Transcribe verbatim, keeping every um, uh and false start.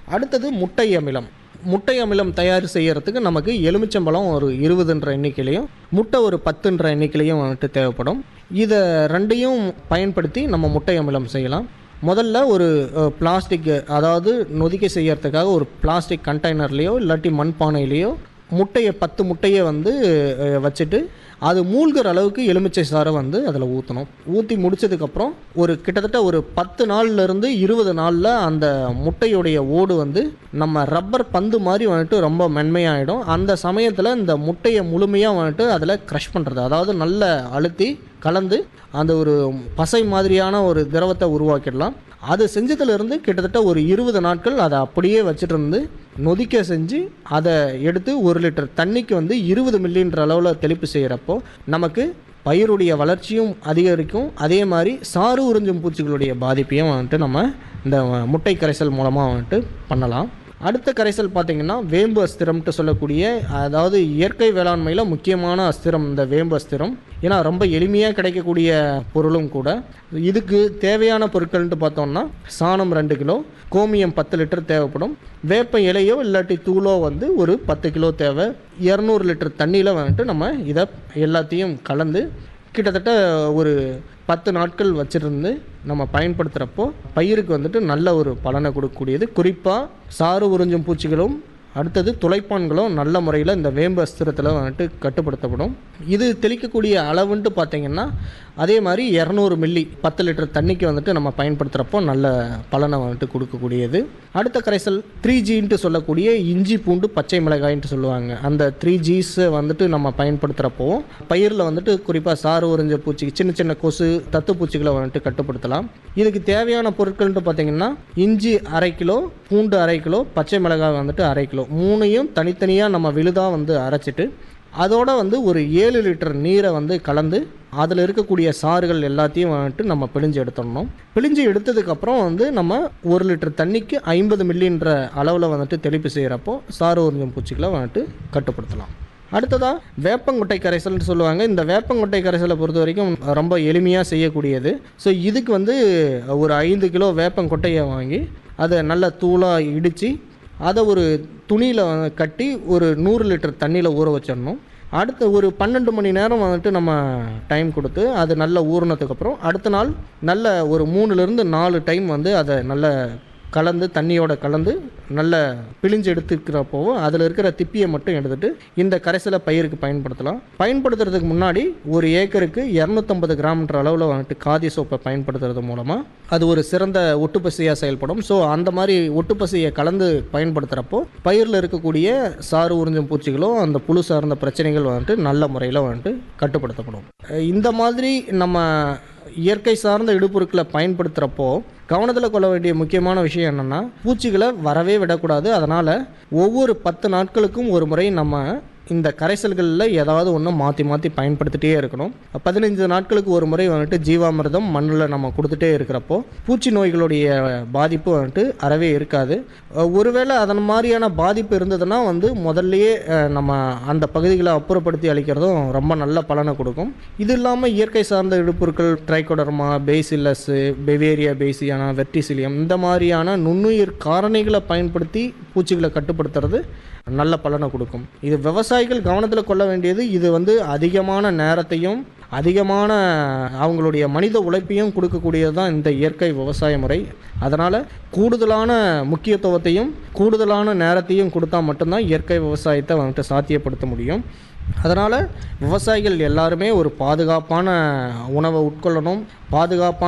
அடுத்தது முட்டை அமிலம். முட்டை அமிலம் தயார் செய்யறதுக்கு நமக்கு எலுமிச்சம்பழம் ஒரு இருபதுன்ற எண்ணிக்கையிலையும், முட்டை ஒரு பத்துன்ற எண்ணிக்கையிலையும் வந்துட்டு தேவைப்படும். இதை ரெண்டையும் பயன்படுத்தி நம்ம முட்டை அமிலம் செய்யலாம். முதல்ல ஒரு பிளாஸ்டிக், அதாவது நொதிக்கை செய்யறதுக்காக ஒரு பிளாஸ்டிக் கண்டெய்னர்லேயோ இல்லாட்டி மண்பானையிலையோ முட்டையை பத்து முட்டையை வந்து வச்சுட்டு அது மூழ்கிற அளவுக்கு எலுமிச்சை சாறை வந்து அதில் ஊற்றணும். ஊற்றி முடித்ததுக்கப்புறம் ஒரு கிட்டத்தட்ட ஒரு பத்து நாள்லேருந்து இருபது நாளில் அந்த முட்டையுடைய ஓடு வந்து நம்ம ரப்பர் பந்து மாதிரி வந்துட்டு ரொம்ப மென்மையாகிடும். அந்த சமயத்தில் இந்த முட்டையை முழுமையாக வந்துட்டு அதில் க்ரஷ் பண்ணுறது, அதாவது நல்ல அழுத்தி கலந்து அந்த ஒரு பசை மாதிரியான ஒரு திரவத்தை உருவாக்கிடலாம். அது செஞ்சதுலேருந்து கிட்டத்தட்ட ஒரு இருபது நாட்கள் அதை அப்படியே வச்சுட்டு இருந்து நொதிக்க செஞ்சு அதை எடுத்து ஒரு லிட்டர் தண்ணிக்கு வந்து இருபது மில்லின்ற அளவில் தெளிப்பு செய்கிறப்போ நமக்கு பயிருடைய வளர்ச்சியும் அதிகரிக்கும். அதே மாதிரி சாறு உறிஞ்சும் பூச்சிகளுடைய பாதிப்பையும் வந்துட்டு நம்ம இந்த முட்டை கரைசல் மூலமாக வந்துட்டு பண்ணலாம். அடுத்த கரைசல் பார்த்திங்கன்னா வேம்பு அஸ்திரம்ட்டு சொல்லக்கூடிய, அதாவது இயற்கை வேளாண்மையில் முக்கியமான அஸ்திரம் இந்த வேம்பு அஸ்திரம். ஏன்னா ரொம்ப எளிமையாக கிடைக்கக்கூடிய பொருளும் கூட. இதுக்கு தேவையான பொருட்கள்ன்ட்டு பார்த்தோம்னா சாணம் ரெண்டு கிலோ, கோமியம் பத்து லிட்டர் தேவைப்படும், வேப்ப இலையோ இல்லாட்டி தூளோ வந்து ஒரு பத்து கிலோ தேவை. இரநூறு லிட்டர் தண்ணியில் வந்துட்டு நம்ம இதை எல்லாத்தையும் கலந்து கிட்டத்தட்ட ஒரு பத்து நாட்கள் வச்சுருந்து நம்ம பயன்படுத்துகிறப்போ பயிருக்கு வந்துட்டு நல்ல ஒரு பலனை கொடுக்கக்கூடியது. குறிப்பாக சாறு உறிஞ்சும் பூச்சிகளும் அடுத்தது துளைப்பான்களும் நல்ல முறையில் இந்த வேம்பு அஸ்திரத்தில் வந்துட்டு கட்டுப்படுத்தப்படும். இது தெளிக்கக்கூடிய அளவுன்ட்டு பார்த்திங்கன்னா அதே மாதிரி இரநூறு மில்லி பத்து லிட்டர் தண்ணிக்கு வந்துட்டு நம்ம பயன்படுத்துகிறப்போ நல்ல பலனை வந்துட்டு கொடுக்கக்கூடியது. அடுத்த கரைசல் த்ரீ ஜின்ட்டு சொல்லக்கூடிய இஞ்சி பூண்டு பச்சை மிளகாயின்ட்டு சொல்லுவாங்க. அந்த த்ரீ ஜீஸை வந்துட்டு நம்ம பயன்படுத்துகிறப்போ பயிரில் வந்துட்டு குறிப்பாக சாறு உறிஞ்ச பூச்சிக்கு சின்ன சின்ன கொசு தத்து பூச்சிகளை வந்துட்டு கட்டுப்படுத்தலாம். இதுக்கு தேவையான பொருட்கள்ன்ட்டு பார்த்திங்கன்னா இஞ்சி அரை கிலோ, பூண்டு அரை கிலோ, பச்சை மிளகாய் வந்துட்டு அரை கிலோ, மூணையும் தனித்தனியாக நம்ம விழுதாக வந்து அரைச்சிட்டு அதோட வந்து ஒரு ஏழு லிட்டர் நீரை வந்து கலந்து அதில் இருக்கக்கூடிய சாறுகள் எல்லாத்தையும் வந்துட்டு நம்ம பிழிஞ்சு எடுத்துடணும். பிழிஞ்சு எடுத்ததுக்கப்புறம் வந்து நம்ம ஒரு லிட்டர் தண்ணிக்கு ஐம்பது மில்லின்ற அளவில் வந்துட்டு தெளிப்பு செய்கிறப்போ சாறு உறிஞ்சும் பூச்சிகளை வந்துட்டு கட்டுப்படுத்தலாம். அடுத்ததாக வேப்பங்கொட்டை கரைசல்னு சொல்லுவாங்க. இந்த வேப்பங்கொட்டை கரைசலை பொறுத்த வரைக்கும் ரொம்ப எளிமையாக செய்யக்கூடியது. ஸோ இதுக்கு வந்து ஒரு ஐந்து கிலோ வேப்பங்கொட்டையை வாங்கி அதை நல்லா தூளாக இடித்து அதை ஒரு துணியில் கட்டி ஒரு நூறு லிட்டர் தண்ணியில் ஊற வச்சிடணும். அடுத்த ஒரு பன்னெண்டு மணி நேரம் வந்துட்டு நம்ம டைம் கொடுத்து அது நல்ல ஊறினதுக்கப்புறம் அடுத்த நாள் நல்ல ஒரு மூணுலேருந்து நாலு டைம் வந்து அதை நல்ல கலந்து தண்ணியோட கலந்து நல்ல பிழிஞ்சு எடுத்துக்கிறப்போ அதில் இருக்கிற திப்பியை மட்டும் எடுத்துகிட்டு இந்த கரைசலை பயிருக்கு பயன்படுத்தலாம். பயன்படுத்துறதுக்கு முன்னாடி ஒரு ஏக்கருக்கு இரநூத்தம்பது கிராம்ன்ற அளவில் வந்துட்டு காதி சோப்பை பயன்படுத்துறது மூலமாக அது ஒரு சிறந்த ஒட்டுப்பசையாக செயல்படும். ஸோ அந்த மாதிரி ஒட்டுப்பசையை கலந்து பயன்படுத்துகிறப்போ பயிரில் இருக்கக்கூடிய சாறு உறிஞ்சும் பூச்சிகளும் அந்த புழு சார்ந்த பிரச்சனைகள் வந்துட்டு நல்ல முறையில் வந்துட்டு கட்டுப்படுத்தப்படும். இந்த மாதிரி நம்ம இயற்கை சார்ந்த இடுபொருட்களை பயன்படுத்துகிறப்போ கவனத்தில் கொள்ள வேண்டிய முக்கியமான விஷயம் என்னென்னா பூச்சிகளை வரவே விடக்கூடாது. அதனால் ஒவ்வொரு பத்து நாட்களுக்கும் ஒரு முறை நம்ம இந்த கரைசல்களில் ஏதாவது ஒன்று மாற்றி மாற்றி பயன்படுத்திகிட்டே இருக்கணும். பதினைஞ்சு நாட்களுக்கு ஒரு முறை வந்துட்டு ஜீவாமிர்தம் மண்ணில் நம்ம கொடுத்துட்டே இருக்கிறப்போ பூச்சி நோய்களுடைய பாதிப்பு வந்துட்டு அறவே இருக்காது. ஒருவேளை அதன் மாதிரியான பாதிப்பு இருந்ததுன்னா வந்து முதல்லையே நம்ம அந்த பகுதிகளை அப்புறப்படுத்தி அளிக்கிறதும் ரொம்ப நல்ல பலனை கொடுக்கும். இது இல்லாமல் இயற்கை சார்ந்த இடுப்பொருட்கள் ட்ரைகோடர்மா, பேசிலஸ்ஸு, பெவேரியா பேசியானா, வெர்டிசிலியம் இந்த மாதிரியான நுண்ணுயிர் காரணிகளை பயன்படுத்தி பூச்சிகளை கட்டுப்படுத்துறது நல்ல பலனை கொடுக்கும். இது விவசாயிகள் கவனத்தில் கொள்ள வேண்டியது, இது வந்து அதிகமான நேரத்தையும் அதிகமான அவங்களுடைய மனித உழைப்பையும் கொடுக்கக்கூடியது தான் இந்த இயற்கை விவசாய முறை. அதனால் கூடுதலான முக்கியத்துவத்தையும் கூடுதலான நேரத்தையும் கொடுத்தா மட்டும்தான் இயற்கை விவசாயத்தை வந்துட்டு சாத்தியப்படுத்த முடியும். அதனால் விவசாயிகள் எல்லாருமே ஒரு பாதுகாப்பான உணவை உட்கொள்ளணும், பாதுகாப்பான